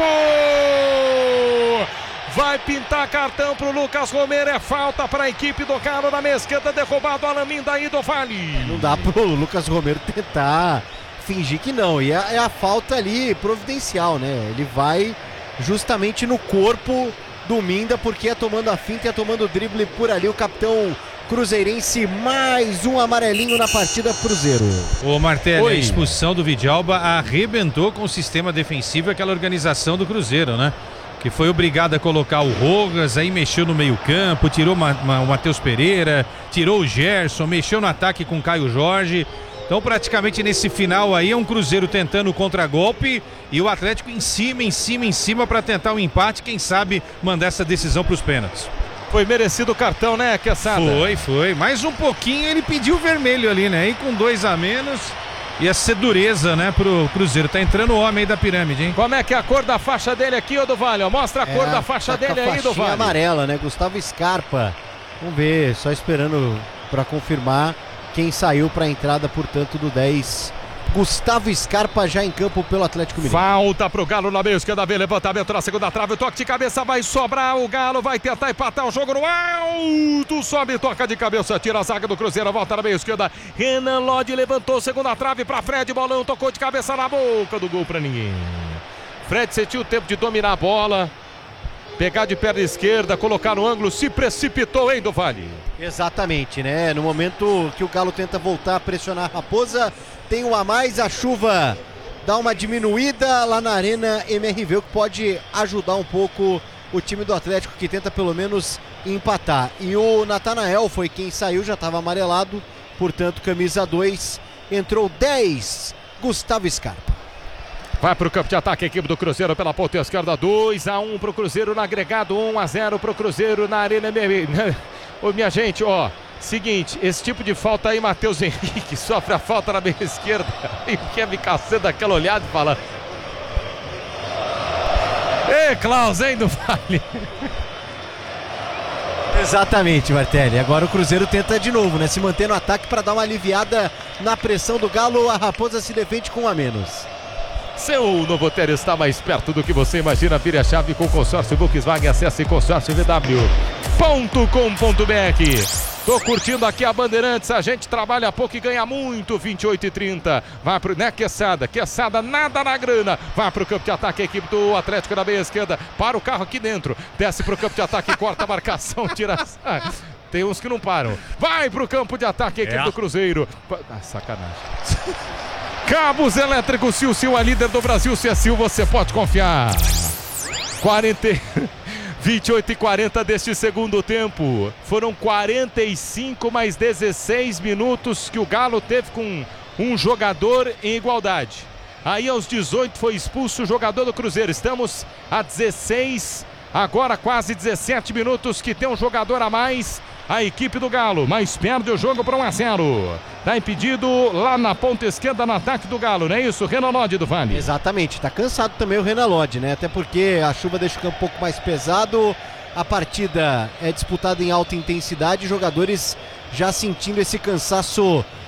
Speaker 11: Vai pintar cartão pro Lucas Romero, é falta para a equipe do Galo na meia esquerda, derrubado o Alamin daí do Vale.
Speaker 12: Não dá pro Lucas Romero tentar fingir que não, e é a falta ali providencial, né? Ele vai justamente no corpo do Minda, porque é tomando a finta, é tomando o drible por ali, o capitão cruzeirense, mais um amarelinho na partida Cruzeiro.
Speaker 10: Ô Martelli, a expulsão do Vidalba arrebentou com o sistema defensivo e aquela organização do Cruzeiro, né? Que foi obrigado a colocar o Rojas, aí mexeu no meio campo, tirou uma, uma, o Matheus Pereira, tirou o Gerson, mexeu no ataque com o Caio Jorge. Então praticamente nesse final aí é um Cruzeiro tentando o contragolpe e o Atlético em cima, em cima, em cima para tentar um empate, quem sabe mandar essa decisão para os pênaltis.
Speaker 11: Foi merecido o cartão, né, Quesada?
Speaker 10: Foi, foi. Mais um pouquinho ele pediu o vermelho ali, né? E com dois a menos... Ia ser dureza, né, pro Cruzeiro. Tá entrando o homem da pirâmide, hein?
Speaker 11: Como é que é a cor da faixa dele aqui, ô Duval? Mostra a
Speaker 12: é,
Speaker 11: cor da faixa
Speaker 12: tá
Speaker 11: dele aí, Duval.
Speaker 12: Amarela, né? Gustavo Scarpa. Vamos ver, só esperando para confirmar quem saiu para a entrada, portanto, do dez. Gustavo Scarpa já em campo pelo Atlético Mineiro.
Speaker 11: Falta pro Galo na meia esquerda, vem levantamento na segunda trave, o toque de cabeça vai sobrar, o Galo vai tentar empatar o jogo no alto, sobe, toca de cabeça, tira a zaga do Cruzeiro, volta na meia esquerda, Renan Lodge levantou, segunda trave pra Fred, bolão, tocou de cabeça na boca do gol pra ninguém. Fred sentiu o tempo de dominar a bola, pegar de perna esquerda, colocar no ângulo, se precipitou, hein, do Vale.
Speaker 12: Exatamente, né? No momento que o Galo tenta voltar a pressionar a Raposa, tem um a mais, a chuva dá uma diminuída lá na Arena M R V, o que pode ajudar um pouco o time do Atlético, que tenta pelo menos empatar. E o Natanael foi quem saiu, já estava amarelado, portanto camisa dois, entrou dez, Gustavo Scarpa.
Speaker 11: Vai para o campo de ataque a equipe do Cruzeiro pela ponta esquerda, dois a um para o Cruzeiro no agregado, um a zero para o Cruzeiro na Arena M R V. Ô minha gente, ó, seguinte, esse tipo de falta aí, Matheus Henrique sofre a falta na meia esquerda e o Kevin Cacê daquela olhada e fala: Ê, Klaus, hein, do Vale?
Speaker 12: Exatamente, Martelli. Agora o Cruzeiro tenta de novo, né? Se manter no ataque para dar uma aliviada na pressão do Galo. A Raposa se defende com um a menos.
Speaker 11: Seu Novotel está mais perto do que você imagina. Vire a chave com o consórcio Volkswagen. Acesse consórcio v w ponto com ponto b r. Tô curtindo aqui a Bandeirantes. A gente trabalha pouco e ganha muito. vinte e oito e trinta. Vai pro, né, Quesada? Quesada, nada na grana. Vai pro campo de ataque a equipe do Atlético na meia esquerda. Para o carro aqui dentro. Desce pro campo de ataque, corta a marcação, tira. Tem uns que não param. Vai pro campo de ataque a equipe é. do Cruzeiro. Ah, sacanagem. Cabos Elétricos Sil, Sil é líder do Brasil. Se é Sil, você pode confiar. quarenta, vinte e oito e quarenta deste segundo tempo. Foram quarenta e cinco mais dezesseis minutos que o Galo teve com um jogador em igualdade. Aí aos dezoito foi expulso o jogador do Cruzeiro. Estamos a dezesseis, agora quase dezessete minutos que tem um jogador a mais. A equipe do Galo, mas perde o jogo para um a zero. Está impedido lá na ponta esquerda no ataque do Galo, não é isso? Renan Lodge do Vale.
Speaker 12: Exatamente, está cansado também o Renan Lodge, né? Até porque a chuva deixa o campo um pouco mais pesado. A partida é disputada em alta intensidade, jogadores já sentindo esse cansaço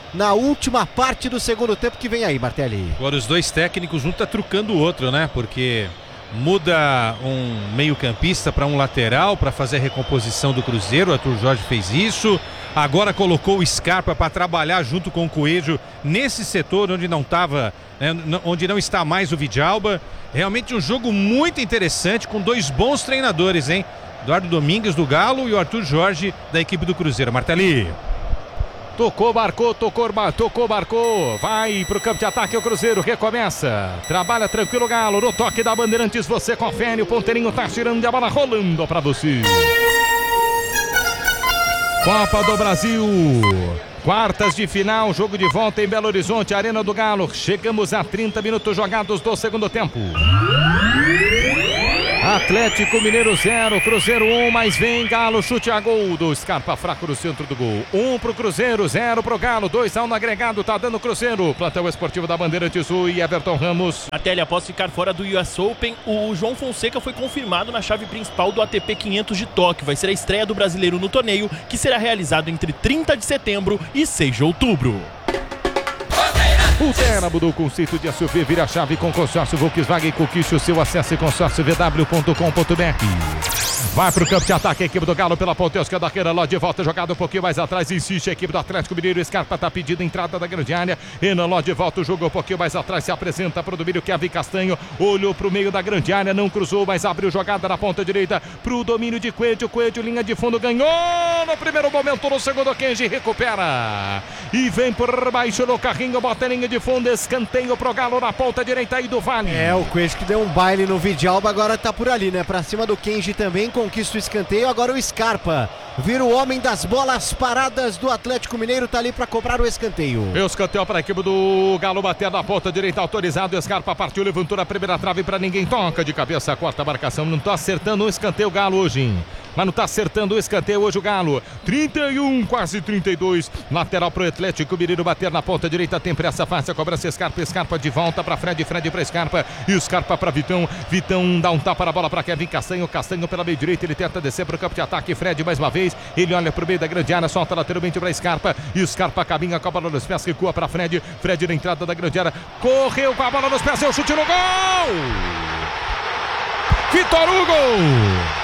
Speaker 12: na última parte do segundo tempo que vem aí, Martelli.
Speaker 10: Agora os dois técnicos, um tá trucando o outro, né? Porque muda um meio-campista para um lateral para fazer a recomposição do Cruzeiro. O Arthur Jorge fez isso. Agora colocou o Scarpa para trabalhar junto com o Coelho nesse setor onde não estava, né, onde não está mais o Vidalba. Realmente um jogo muito interessante com dois bons treinadores, hein? Eduardo Domingues do Galo e o Arthur Jorge da equipe do Cruzeiro. Martelli.
Speaker 11: Tocou, marcou, tocou, tocou, marcou. Vai pro campo de ataque o Cruzeiro, recomeça. Trabalha tranquilo o Galo, no toque da Bandeirantes você confere, o ponteirinho tá tirando a bola rolando pra você. Copa do Brasil, quartas de final, jogo de volta em Belo Horizonte, Arena do Galo. Chegamos a trinta minutos jogados do segundo tempo. Atlético Mineiro zero, Cruzeiro um, mas vem Galo, chute a gol do Scarpa, fraco no centro do gol. um pro Cruzeiro, zero pro Galo, dois a um no agregado, tá dando Cruzeiro. Plantel esportivo da Bandeirantes Sul e Everton Ramos.
Speaker 9: Martelli, após ficar fora do U S Open, o João Fonseca foi confirmado na chave principal do A T P quinhentos de Tóquio. Vai ser a estreia do brasileiro no torneio, que será realizado entre trinta de setembro e seis de outubro.
Speaker 11: O Terra mudou o conceito de S U V, vira chave com consórcio Volkswagen. Conquiste o seu acesso em consórcio v w ponto com ponto b r. Vai pro campo de ataque a equipe do Galo pela ponta esquerda, Renan Lodge volta, jogada um pouquinho mais atrás, insiste a equipe do Atlético Mineiro, Scarpa tá pedindo entrada da grande área, Renan Lodge volta o jogo um pouquinho mais atrás, se apresenta pro domínio Kevin Castanho, olhou pro meio da grande área, não cruzou, mas abriu jogada na ponta direita pro domínio de Coelho, Coelho, linha de fundo, ganhou no primeiro momento, no segundo Kenji recupera e vem por baixo no carrinho, bota a linha de fundo, escanteio pro Galo na ponta direita aí do Vale.
Speaker 12: É, o Coelho que deu um baile no Vidalba, agora tá por ali, né, pra cima do Kenji também, conquista o escanteio, agora o Scarpa vira o homem das bolas paradas do Atlético Mineiro, tá ali pra cobrar o escanteio.
Speaker 11: O escanteio para a equipe do Galo, bater na ponta direita, autorizado, Scarpa partiu, levantou na primeira trave pra ninguém, toca de cabeça, corta a marcação, não tá acertando o escanteio o Galo hoje, hein? Mas não tá acertando o escanteio hoje o Galo, trinta e um, quase trinta e dois, lateral pro Atlético Mineiro, bater na ponta direita, tem pressa fácil, a cobrança Scarpa, Scarpa de volta pra Fred, Fred pra Scarpa, e o Scarpa pra Vitão, Vitão dá um tapa na bola pra Kevin Castanho, Castanho pela meia direita, ele tenta descer pro campo de ataque, Fred mais uma vez, ele olha pro meio da grande área, solta lateralmente pra Scarpa, e o Scarpa caminha com a bola nos pés, recua pra Fred, Fred na entrada da grande área, correu com a bola nos pés, é o chute no gol! Vitor Hugo!